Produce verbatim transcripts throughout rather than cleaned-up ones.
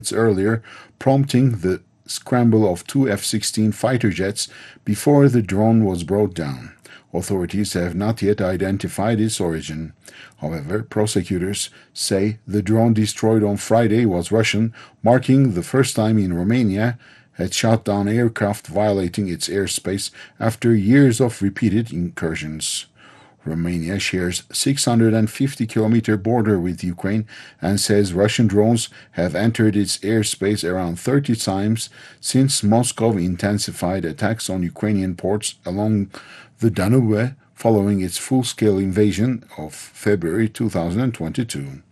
earlier, prompting the scramble of two F sixteen fighter jets before the drone was brought down. Authorities have not yet identified its origin. However, prosecutors say the drone destroyed on Friday was Russian, marking the first time in Romania had shot down aircraft violating its airspace after years of repeated incursions. Romania shares six hundred fifty kilometer border with Ukraine and says Russian drones have entered its airspace around thirty times since Moscow intensified attacks on Ukrainian ports along the Danube following its full-scale invasion of February two thousand twenty-two.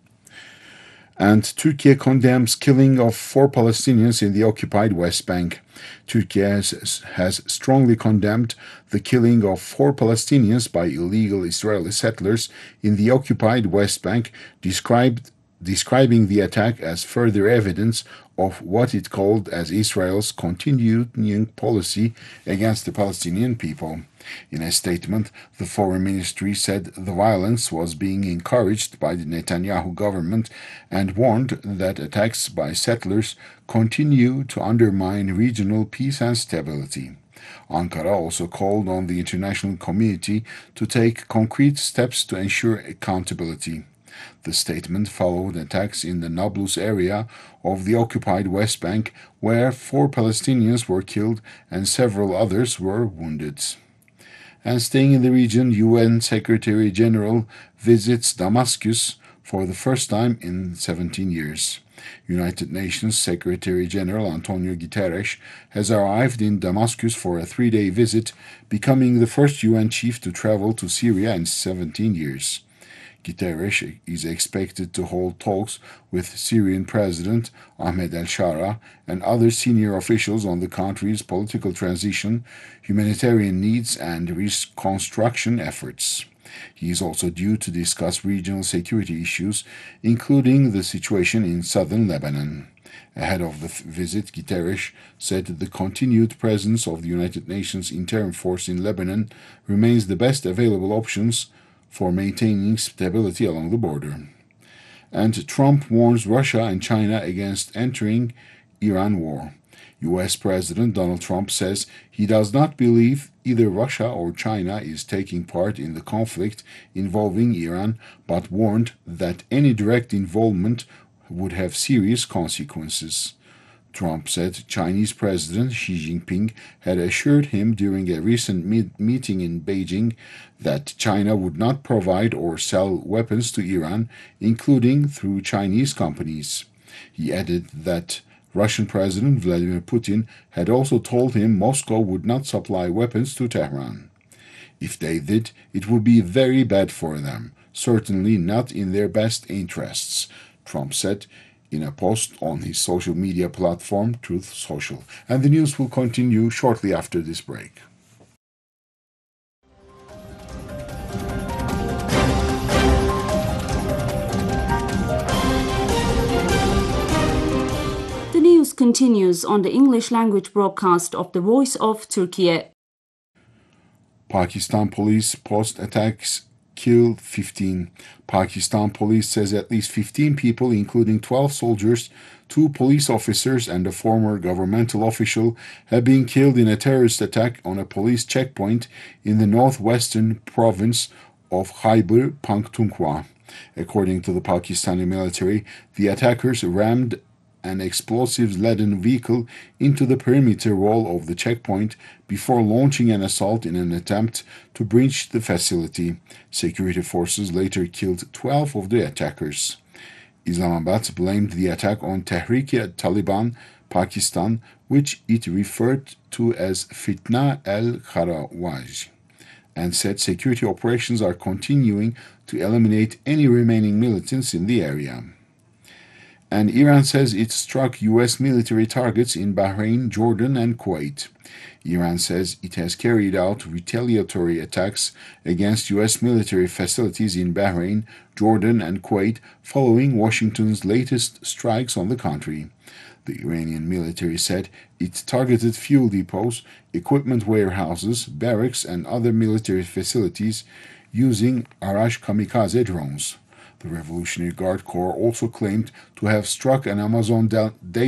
And Turkey condemns killing of four Palestinians in the occupied West Bank. Turkey has, has strongly condemned the killing of four Palestinians by illegal Israeli settlers in the occupied West Bank, described, describing the attack as further evidence of what it called as Israel's continuing policy against the Palestinian people. In a statement, the Foreign Ministry said the violence was being encouraged by the Netanyahu government and warned that attacks by settlers continue to undermine regional peace and stability. Ankara also called on the international community to take concrete steps to ensure accountability. The statement followed attacks in the Nablus area of the occupied West Bank, where four Palestinians were killed and several others were wounded. And staying in the region, U N Secretary General visits Damascus for the first time in seventeen years. United Nations Secretary General Antonio Guterres has arrived in Damascus for a three-day visit, becoming the first U N chief to travel to Syria in seventeen years. Guterres is expected to hold talks with Syrian President Ahmed al-Shara and other senior officials on the country's political transition, humanitarian needs, and reconstruction efforts. He is also due to discuss regional security issues, including the situation in southern Lebanon. Ahead of the visit, Guterres said the continued presence of the United Nations interim force in Lebanon remains the best available options for maintaining stability along the border. And Trump warns Russia and China against entering Iran war. U S President Donald Trump says he does not believe either Russia or China is taking part in the conflict involving Iran, but warned that any direct involvement would have serious consequences. Trump said Chinese President Xi Jinping had assured him during a recent meet meeting in Beijing that China would not provide or sell weapons to Iran, including through Chinese companies. He added that Russian President Vladimir Putin had also told him Moscow would not supply weapons to Tehran. If they did, it would be very bad for them, certainly not in their best interests, Trump said in a post on his social media platform, Truth Social. And the news will continue shortly after this break. The news continues on the English language broadcast of the Voice of Turkey. Pakistan police post attacks kill fifteen. Pakistan police says at least fifteen people, including twelve soldiers, two police officers, and a former governmental official, have been killed in a terrorist attack on a police checkpoint in the northwestern province of Khyber Pakhtunkhwa. According to the Pakistani military, the attackers rammed an explosives-laden vehicle into the perimeter wall of the checkpoint before launching an assault in an attempt to breach the facility. Security forces later killed twelve of the attackers. Islamabad blamed the attack on Tehrik-e-Taliban Pakistan, which it referred to as Fitna al-Kharawaj, and said security operations are continuing to eliminate any remaining militants in the area. And Iran says it struck U S military targets in Bahrain, Jordan, and Kuwait. Iran says it has carried out retaliatory attacks against U S military facilities in Bahrain, Jordan, and Kuwait following Washington's latest strikes on the country. The Iranian military said it targeted fuel depots, equipment warehouses, barracks, and other military facilities using Arash kamikaze drones. The Revolutionary Guard Corps also claimed to have struck an Amazon data